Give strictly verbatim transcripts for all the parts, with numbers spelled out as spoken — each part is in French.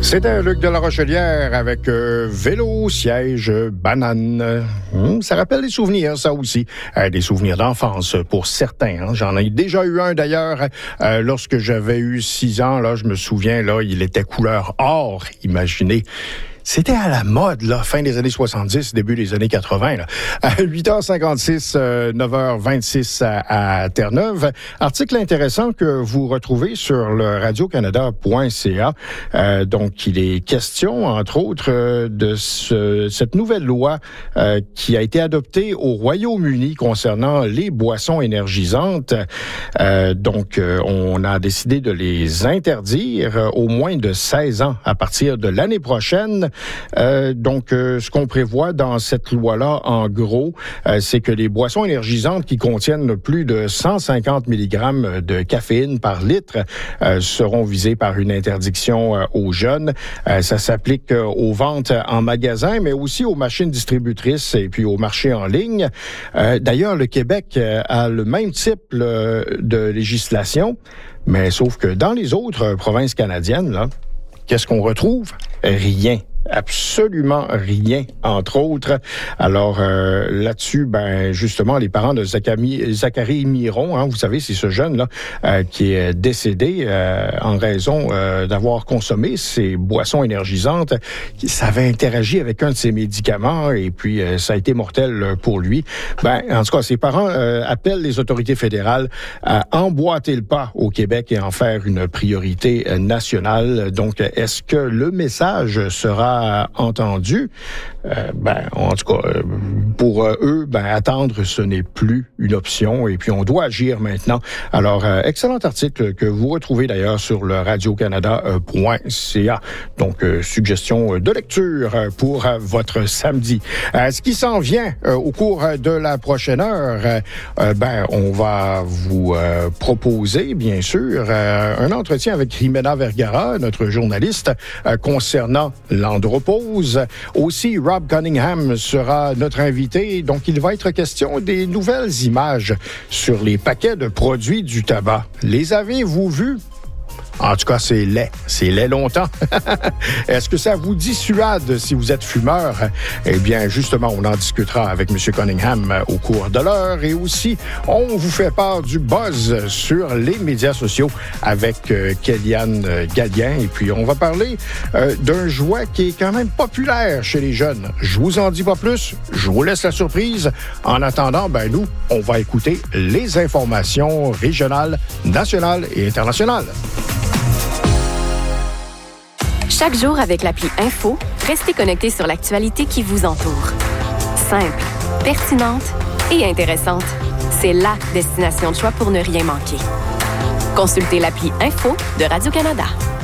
C'était Luc de la Rochelière avec euh, vélo, siège, banane. Hum, ça rappelle des souvenirs, ça aussi. Euh, des souvenirs d'enfance pour certains. Hein. J'en ai déjà eu un d'ailleurs euh, lorsque j'avais eu six ans. Là, je me souviens, là, il était couleur or, imaginez. C'était à la mode, là, fin des années soixante-dix, début des années quatre-vingts. Là. À huit heures cinquante-six, euh, neuf heures vingt-six à, à Terre-Neuve. Article intéressant que vous retrouvez sur le radio canada point c a. Euh, donc, il est question, entre autres, euh, de ce, cette nouvelle loi euh, qui a été adoptée au Royaume-Uni concernant les boissons énergisantes. Euh, donc, euh, on a décidé de les interdire euh, au moins de seize ans à partir de l'année prochaine. Euh, donc, euh, ce qu'on prévoit dans cette loi-là, en gros, euh, c'est que les boissons énergisantes qui contiennent plus de cent cinquante milligrammes de caféine par litre euh, seront visées par une interdiction euh, aux jeunes. Euh, ça s'applique euh, aux ventes en magasin, mais aussi aux machines distributrices et puis aux marchés en ligne. Euh, d'ailleurs, le Québec euh, a le même type euh, de législation, mais sauf que dans les autres euh, provinces canadiennes, là, qu'est-ce qu'on retrouve? Rien. Absolument rien, entre autres. Alors euh, là-dessus, ben justement, les parents de Zachary, Zachary Miron, hein, vous savez, c'est ce jeune-là euh, qui est décédé euh, en raison euh, d'avoir consommé ces boissons énergisantes. Ça avait interagi avec un de ses médicaments et puis euh, ça a été mortel pour lui. Ben, en tout cas, ses parents euh, appellent les autorités fédérales à emboîter le pas au Québec et en faire une priorité nationale. Donc, est-ce que le message sera entendu? Euh, ben, en tout cas, pour eux, ben, attendre, ce n'est plus une option et puis on doit agir maintenant. Alors, euh, excellent article que vous retrouvez d'ailleurs sur le radio canada point c a. Donc, euh, suggestion de lecture pour euh, votre samedi. Euh, ce qui s'en vient euh, au cours de la prochaine heure, euh, ben, on va vous euh, proposer, bien sûr, euh, un entretien avec Jimena Vergara, notre journaliste, euh, concernant l'endroit Repose. Aussi, Rob Cunningham sera notre invité. Donc, il va être question des nouvelles images sur les paquets de produits du tabac. Les avez-vous vus? En tout cas, c'est laid. C'est laid longtemps. Est-ce que ça vous dissuade si vous êtes fumeur? Eh bien, justement, on en discutera avec M. Cunningham au cours de l'heure. Et aussi, on vous fait part du buzz sur les médias sociaux avec euh, Kéliane Gallien. Et puis, on va parler euh, d'un jouet qui est quand même populaire chez les jeunes. Je vous en dis pas plus. Je vous laisse la surprise. En attendant, ben nous, on va écouter les informations régionales, nationales et internationales. Chaque jour avec l'appli Info, restez connectés sur l'actualité qui vous entoure. Simple, pertinente et intéressante. C'est la destination de choix pour ne rien manquer. Consultez l'appli Info de Radio-Canada.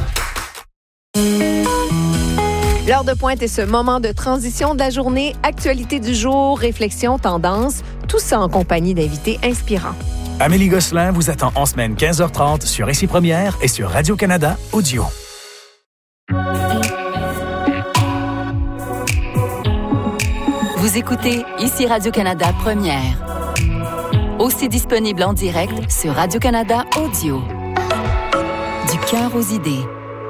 L'heure de pointe est ce moment de transition de la journée, actualité du jour, réflexion, tendance, tout ça en compagnie d'invités inspirants. Amélie Gosselin vous attend en semaine quinze heures trente sur Ici Première et sur Radio-Canada Audio. Vous écoutez Ici Radio-Canada Première. Aussi disponible en direct sur Radio-Canada Audio. Du cœur aux idées.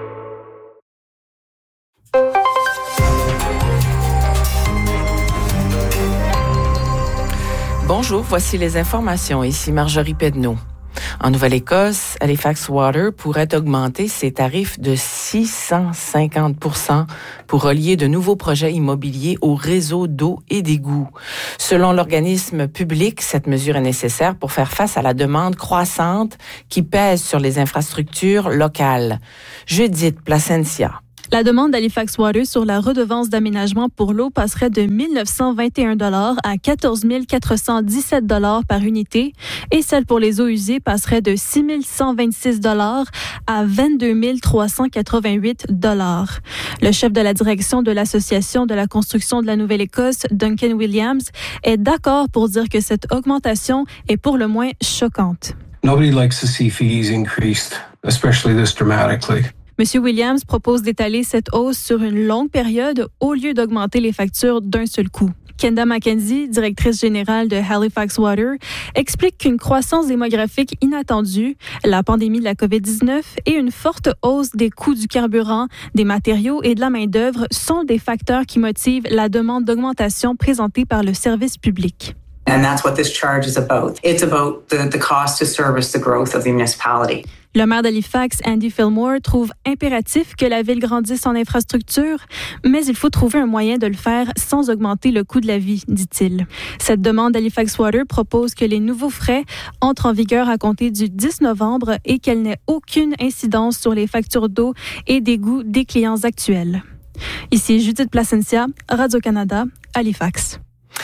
Bonjour, voici les informations. Ici Marjorie Pedneau. En Nouvelle-Écosse, Halifax Water pourrait augmenter ses tarifs de six cent cinquante pour cent pour relier de nouveaux projets immobiliers au réseau d'eau et d'égouts. Selon l'organisme public, cette mesure est nécessaire pour faire face à la demande croissante qui pèse sur les infrastructures locales. Judith Placencia. La demande d'Halifax Water sur la redevance d'aménagement pour l'eau passerait de mille neuf cent vingt et un dollars à quatorze mille quatre cent dix-sept dollars par unité et celle pour les eaux usées passerait de six mille cent vingt-six dollars à vingt-deux mille trois cent quatre-vingt-huit dollars. Le chef de la direction de l'Association de la construction de la Nouvelle-Écosse, Duncan Williams, est d'accord pour dire que cette augmentation est pour le moins choquante. Nobody likes to see fees increased, especially this dramatically. M. Williams propose d'étaler cette hausse sur une longue période au lieu d'augmenter les factures d'un seul coup. Kenda McKenzie, directrice générale de Halifax Water, explique qu'une croissance démographique inattendue, la pandémie de la covid dix-neuf et une forte hausse des coûts du carburant, des matériaux et de la main-d'œuvre sont des facteurs qui motivent la demande d'augmentation présentée par le service public. And that's what this charge is about. It's about the, the cost to service the growth of the municipality. Le maire d'Halifax, Andy Fillmore, trouve impératif que la ville grandisse en infrastructure, mais il faut trouver un moyen de le faire sans augmenter le coût de la vie, dit-il. Cette demande d'Halifax Water propose que les nouveaux frais entrent en vigueur à compter du dix novembre et qu'elle n'ait aucune incidence sur les factures d'eau et d'égout des clients actuels. Ici Judith Placencia, Radio-Canada, Halifax.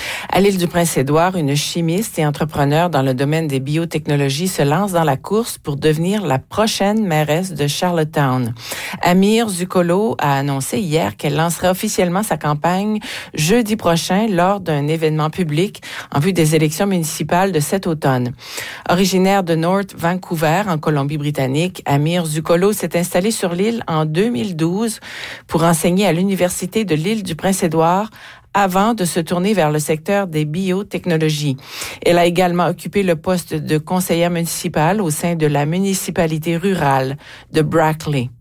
À l'île du Prince-Édouard, une chimiste et entrepreneur dans le domaine des biotechnologies se lance dans la course pour devenir la prochaine mairesse de Charlottetown. Amir Zuccolo a annoncé hier qu'elle lancerait officiellement sa campagne jeudi prochain lors d'un événement public en vue des élections municipales de cet automne. Originaire de North Vancouver, en Colombie-Britannique, Amir Zuccolo s'est installé sur l'île en deux mille douze pour enseigner à l'Université de l'île du Prince-Édouard avant de se tourner vers le secteur des biotechnologies. Elle a également occupé le poste de conseillère municipale au sein de la municipalité rurale de Brackley.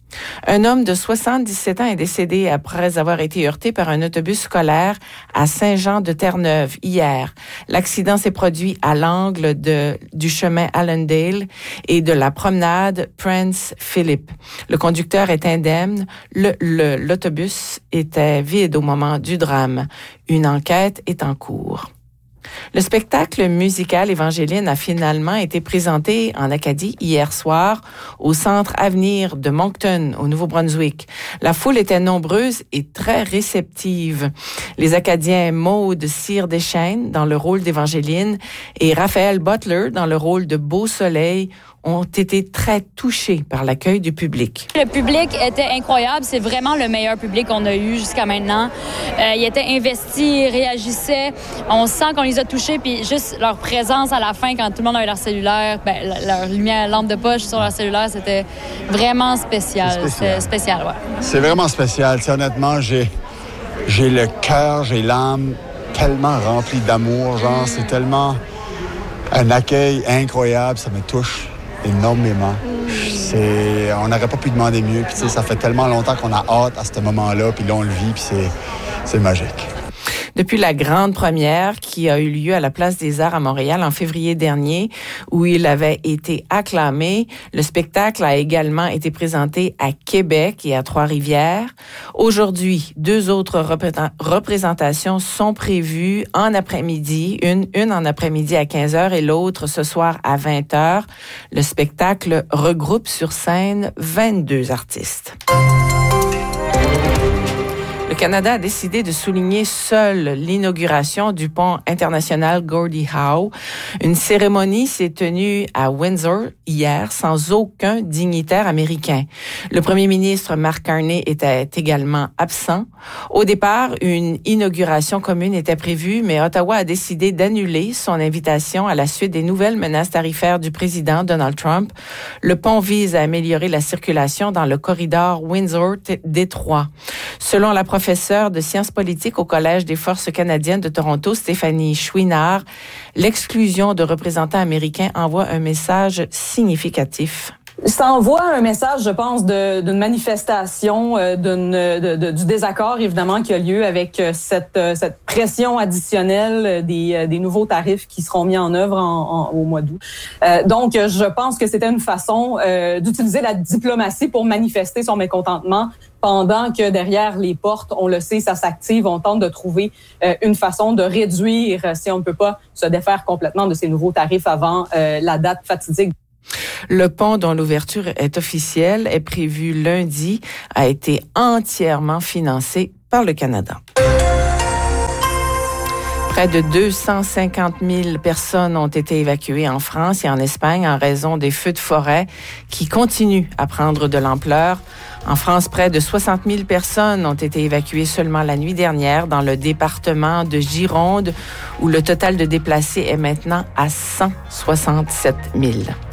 Un homme de soixante-dix-sept ans est décédé après avoir été heurté par un autobus scolaire à Saint-Jean-de-Terre-Neuve hier. L'accident s'est produit à l'angle de, du chemin Allendale et de la promenade Prince Philip. Le conducteur est indemne. Le, le, l'autobus était vide au moment du drame. Une enquête est en cours. Le spectacle musical Évangeline a finalement été présenté en Acadie hier soir au Centre Avenir de Moncton, au Nouveau-Brunswick. La foule était nombreuse et très réceptive. Les Acadiens Maude Cyr-Deschênes dans le rôle d'Évangeline et Raphaël Butler dans le rôle de Beau Soleil ont été très touchés par l'accueil du public. Le public était incroyable. C'est vraiment le meilleur public qu'on a eu jusqu'à maintenant. Euh, ils étaient investis, ils réagissaient. On sent qu'on les a touchés. Puis juste leur présence à la fin, quand tout le monde avait leur cellulaire, ben, leur lumière, lampe de poche sur leur cellulaire, c'était vraiment spécial. C'est spécial, c'est spécial, ouais. C'est vraiment spécial. T'sais, honnêtement, j'ai, j'ai le cœur, j'ai l'âme tellement remplie d'amour. Genre, c'est tellement un accueil incroyable. Ça me touche énormément. C'est, on n'aurait pas pu demander mieux. Puis, ça fait tellement longtemps qu'on a hâte à ce moment-là. Puis là, on le vit. Puis c'est, c'est magique. Depuis la grande première qui a eu lieu à la Place des Arts à Montréal en février dernier, où il avait été acclamé, le spectacle a également été présenté à Québec et à Trois-Rivières. Aujourd'hui, deux autres représentations sont prévues en après-midi, une, une en après-midi à quinze heures et l'autre ce soir à vingt heures. Le spectacle regroupe sur scène vingt-deux artistes. Le Canada a décidé de souligner seul l'inauguration du pont international Gordie Howe. Une cérémonie s'est tenue à Windsor hier sans aucun dignitaire américain. Le premier ministre Mark Carney était également absent. Au départ, une inauguration commune était prévue, mais Ottawa a décidé d'annuler son invitation à la suite des nouvelles menaces tarifaires du président Donald Trump. Le pont vise à améliorer la circulation dans le corridor Windsor-Détroit. Selon la professeure de sciences politiques au Collège des forces canadiennes de Toronto, Stéphanie Chouinard, l'exclusion de représentants américains envoie un message significatif. Ça envoie un message, je pense, de, d'une manifestation, euh, d'une, de, de, du désaccord, évidemment, qui a lieu avec cette, cette pression additionnelle des, des nouveaux tarifs qui seront mis en œuvre en, en, au mois d'août. Euh, donc, je pense que c'était une façon euh, d'utiliser la diplomatie pour manifester son mécontentement, pendant que derrière les portes, on le sait, ça s'active, on tente de trouver euh, une façon de réduire, si on ne peut pas se défaire complètement de ces nouveaux tarifs avant euh, la date fatidique. Le pont, dont l'ouverture est officielle, est prévu lundi, a été entièrement financé par le Canada. Près de deux cent cinquante mille personnes ont été évacuées en France et en Espagne en raison des feux de forêt qui continuent à prendre de l'ampleur. En France, près de soixante mille personnes ont été évacuées seulement la nuit dernière dans le département de Gironde, où le total de déplacés est maintenant à cent soixante-sept mille.